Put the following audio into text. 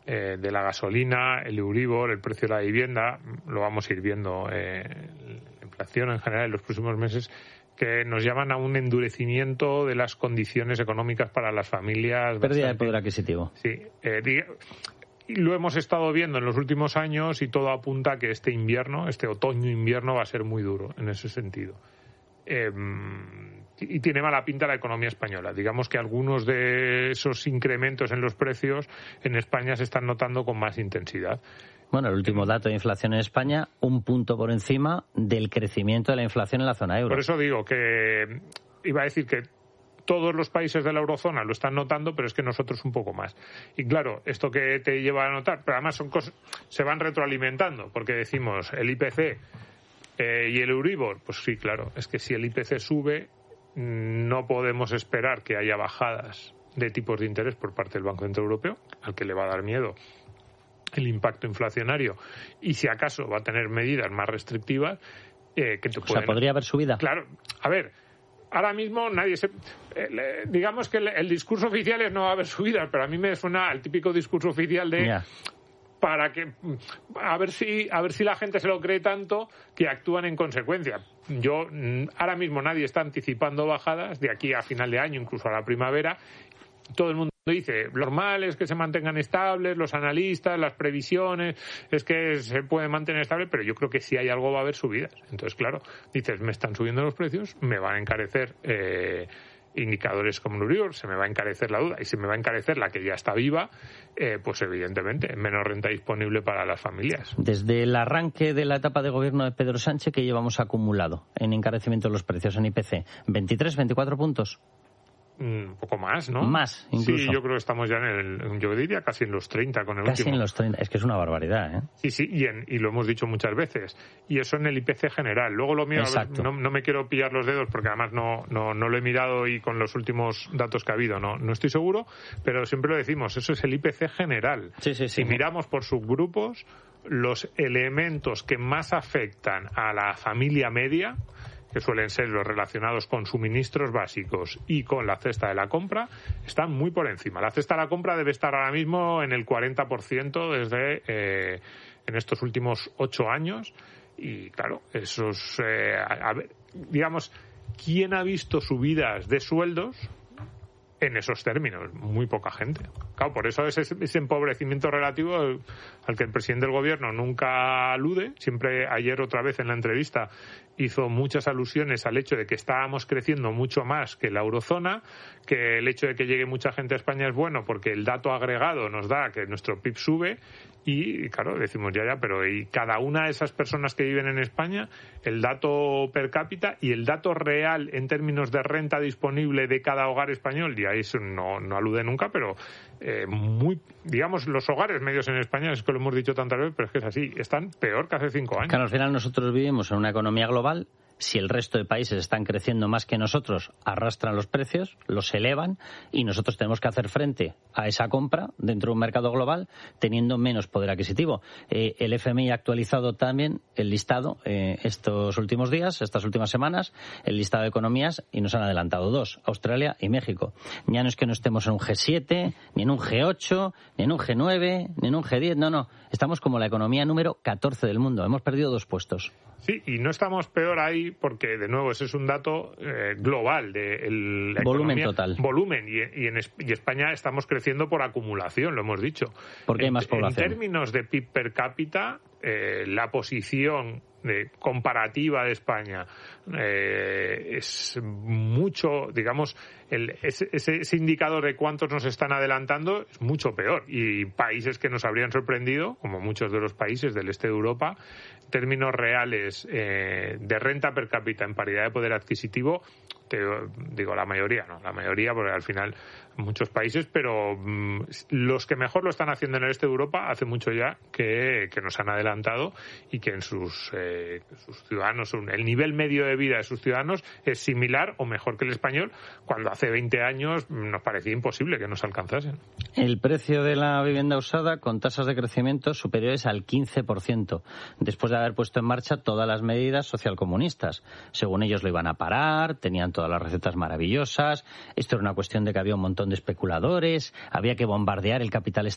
de la gasolina, el Euribor, el precio de la vivienda, lo vamos a ir viendo, la inflación en general en los próximos meses, que nos llaman a un endurecimiento de las condiciones económicas para las familias. Pérdida de poder adquisitivo. Sí, lo hemos estado viendo en los últimos años y todo apunta a que este otoño-invierno va a ser muy duro en ese sentido. Y tiene mala pinta la economía española. Digamos que algunos de esos incrementos en los precios en España se están notando con más intensidad. Bueno, el último dato de inflación en España, 1 punto por encima del crecimiento de la inflación en la zona euro. Por eso digo que iba a decir que todos los países de la eurozona lo están notando, pero es que nosotros un poco más. Y claro, esto que te lleva a notar, pero además son cosas, se van retroalimentando, porque decimos el IPC y el Euribor, pues sí, claro, es que si el IPC sube, no podemos esperar que haya bajadas de tipos de interés por parte del Banco Central Europeo, al que le va a dar miedo el impacto inflacionario, y si acaso va a tener medidas más restrictivas que te pueden... O sea, ¿podría haber subida? Claro, a ver, ahora mismo nadie se... digamos que el discurso oficial es no va a haber subidas, pero a mí me suena al típico discurso oficial de... Yeah. Para que a ver si la gente se lo cree tanto que actúan en consecuencia. Ahora mismo nadie está anticipando bajadas de aquí a final de año, incluso a la primavera. Todo el mundo dice, lo normal es que se mantengan estables, los analistas, las previsiones, es que se puede mantener estable, pero yo creo que si hay algo va a haber subidas. Entonces, claro, dices, me están subiendo los precios, me van a encarecer indicadores como el Euribor, se me va a encarecer la deuda y se me va a encarecer la que ya está viva, pues evidentemente menos renta disponible para las familias. Desde el arranque de la etapa de gobierno de Pedro Sánchez, ¿qué llevamos acumulado en encarecimiento de los precios en IPC? ¿23, 24 puntos? Un poco más, ¿no? Más, incluso. Sí, yo creo que estamos ya yo diría casi en los 30 con el casi último. En los 30, es que es una barbaridad, ¿eh? Sí, y lo hemos dicho muchas veces. Y eso en el IPC general. Luego lo mío, no me quiero pillar los dedos porque además no lo he mirado y con los últimos datos que ha habido no estoy seguro, pero siempre lo decimos, eso es el IPC general. Sí. Si miramos por subgrupos, los elementos que más afectan a la familia media, que suelen ser los relacionados con suministros básicos y con la cesta de la compra, están muy por encima. La cesta de la compra debe estar ahora mismo en el 40% desde en estos últimos 8 años. Y claro, esos, digamos, ¿quién ha visto subidas de sueldos en esos términos? Muy poca gente. Claro, por eso ese empobrecimiento relativo al que el presidente del gobierno nunca alude. Siempre, ayer otra vez en la entrevista, hizo muchas alusiones al hecho de que estábamos creciendo mucho más que la eurozona, que el hecho de que llegue mucha gente a España es bueno porque el dato agregado nos da que nuestro PIB sube. Y claro, decimos ya, pero y cada una de esas personas que viven en España, el dato per cápita y el dato real en términos de renta disponible de cada hogar español, y a eso no alude nunca, pero digamos, los hogares medios en España, es que lo hemos dicho tantas veces, pero es que es así, están peor que hace 5 años. Claro, al final nosotros vivimos en una economía global. Si el resto de países están creciendo más que nosotros, arrastran los precios, los elevan, y nosotros tenemos que hacer frente a esa compra dentro de un mercado global teniendo menos poder adquisitivo. El FMI ha actualizado también el listado estos últimos días, estas últimas semanas, el listado de economías, y nos han adelantado 2, Australia y México. Ya no es que no estemos en un G7, ni en un G8, ni en un G9, ni en un G10, no. Estamos como la economía número 14 del mundo. Hemos perdido 2 puestos. Sí, y no estamos peor ahí porque, de nuevo, ese es un dato global de la volumen economía, total. Volumen, y España estamos creciendo por acumulación, lo hemos dicho. Porque hay más población. En términos de PIB per cápita, la posición comparativa de España es mucho, digamos, ese indicador de cuántos nos están adelantando es mucho peor. Y países que nos habrían sorprendido, como muchos de los países del este de Europa, en términos reales de renta per cápita en paridad de poder adquisitivo, te digo la mayoría, porque al final muchos países, pero los que mejor lo están haciendo en el este de Europa hace mucho ya que nos han adelantado, y que en sus ciudadanos, el nivel medio de vida de sus ciudadanos es similar o mejor que el español, cuando hace 20 años nos parecía imposible que nos alcanzasen. El precio de la vivienda usada con tasas de crecimiento superiores al 15%, después de haber puesto en marcha todas las medidas socialcomunistas. Según ellos lo iban a parar, tenían todas las recetas maravillosas, esto era una cuestión de que había un montón de especuladores, había que bombardear el capital